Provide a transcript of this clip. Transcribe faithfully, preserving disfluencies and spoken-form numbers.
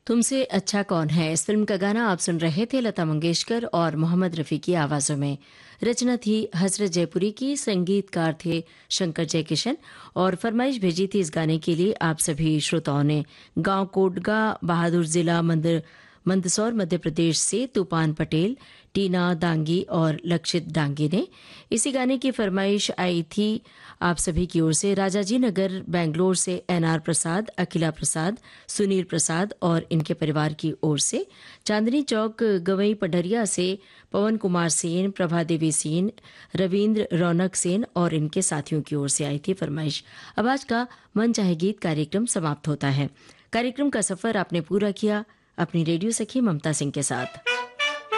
तुमसे अच्छा कौन है, इस फिल्म का गाना आप सुन रहे थे लता मंगेशकर और मोहम्मद रफ़ी की आवाज़ों में। रचना थी हसरत जयपुरी की, संगीतकार थे शंकर जयकिशन और फरमाइश भेजी थी इस गाने के लिए आप सभी श्रोताओं ने। गांव कोटगा, बहादुर जिला मंदिर मंदसौर मध्य प्रदेश से तूफान पटेल, टीना दांगी और लक्षित डांगी ने इसी गाने की फरमाइश आई थी आप सभी की ओर से। राजाजी नगर बेंगलोर से एनआर प्रसाद, अखिला प्रसाद, सुनील प्रसाद और इनके परिवार की ओर से। चांदनी चौक गवई पढ़रिया से पवन कुमार सेन, प्रभा देवी सेन, रविंद्र रौनक सेन और इनके साथियों की ओर से आई थी फरमाइश। अब आज का मन चाहे गीत कार्यक्रम समाप्त होता है। कार्यक्रम का सफर आपने पूरा किया अपनी रेडियो सखी ममता सिंह के साथ।